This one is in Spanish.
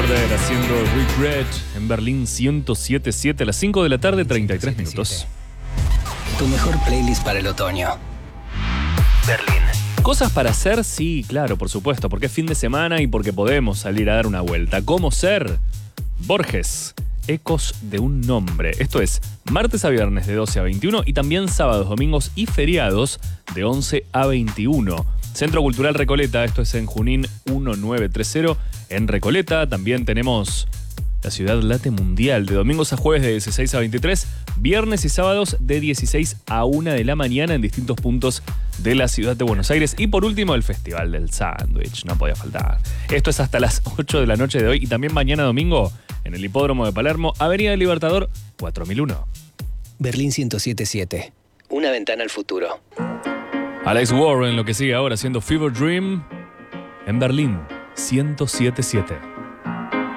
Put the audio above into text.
Murder haciendo Regret en Berlín 107.7 a las 5 de la tarde, 33 minutos. Tu mejor playlist para el otoño. Berlín. Cosas para hacer, sí, claro, por supuesto, porque es fin de semana y porque podemos salir a dar una vuelta. ¿Cómo ser? Borges, Ecos de un nombre. Esto es martes a viernes de 12 a 21 y también sábados, domingos y feriados de 11 a 21. Centro Cultural Recoleta, esto es en Junín 1930 en Recoleta. También tenemos la Ciudad Late Mundial de domingos a jueves de 16 a 23, viernes y sábados de 16 a 1 de la mañana en distintos puntos de la ciudad de Buenos Aires. Y por último, el Festival del Sándwich, no podía faltar. Esto es hasta las 8 de la noche de hoy y también mañana domingo en el Hipódromo de Palermo, Avenida del Libertador 4001. Berlín 107.7. Una ventana al futuro. Alex Warren, lo que sigue ahora siendo Fever Dream en Berlín 107.7.